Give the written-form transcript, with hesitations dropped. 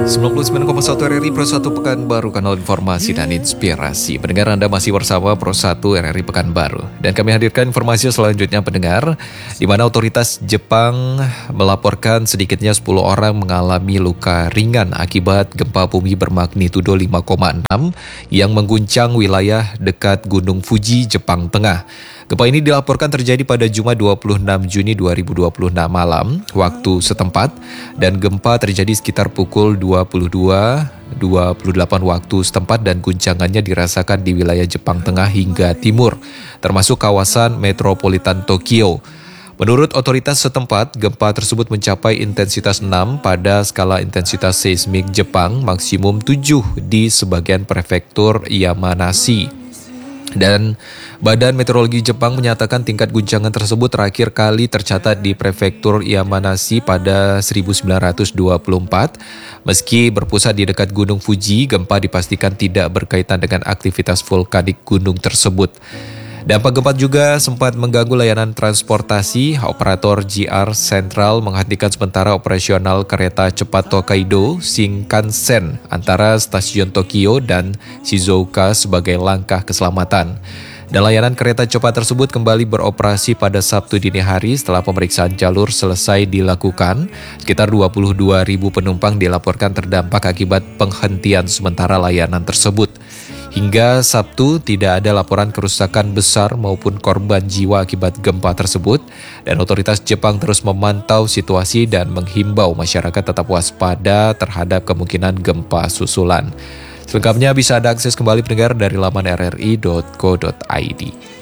99,1 RRI Pro 1 Pekanbaru, kanal informasi dan inspirasi. Pendengar, Anda masih bersama Pro 1 RRI Pekanbaru. Dan kami hadirkan informasi selanjutnya, pendengar, di mana otoritas Jepang melaporkan sedikitnya 10 orang mengalami luka ringan akibat gempa bumi bermagnitudo 5,6 yang mengguncang wilayah dekat Gunung Fuji, Jepang Tengah. Gempa ini dilaporkan terjadi pada Jumat 26 Juni 2026 malam waktu setempat, dan gempa terjadi sekitar pukul 22.28 waktu setempat, dan guncangannya dirasakan di wilayah Jepang Tengah hingga Timur, termasuk kawasan metropolitan Tokyo. Menurut otoritas setempat, gempa tersebut mencapai intensitas 6 pada skala intensitas seismik Jepang, maksimum 7 di sebagian prefektur Yamanashi. Dan Badan Meteorologi Jepang menyatakan tingkat guncangan tersebut terakhir kali tercatat di prefektur Yamanashi pada 1924. Meski berpusat di dekat Gunung Fuji, gempa dipastikan tidak berkaitan dengan aktivitas vulkanik gunung tersebut. Dampak gempa juga sempat mengganggu layanan transportasi. Operator JR Central menghentikan sementara operasional kereta cepat Tokaido Shinkansen antara stasiun Tokyo dan Shizuoka sebagai langkah keselamatan. Dan layanan kereta cepat tersebut kembali beroperasi pada Sabtu dini hari setelah pemeriksaan jalur selesai dilakukan. Sekitar 22.000 penumpang dilaporkan terdampak akibat penghentian sementara layanan tersebut. Hingga Sabtu tidak ada laporan kerusakan besar maupun korban jiwa akibat gempa tersebut, dan otoritas Jepang terus memantau situasi dan menghimbau masyarakat tetap waspada terhadap kemungkinan gempa susulan. Selengkapnya bisa Anda akses kembali, pendengar, dari laman rri.co.id.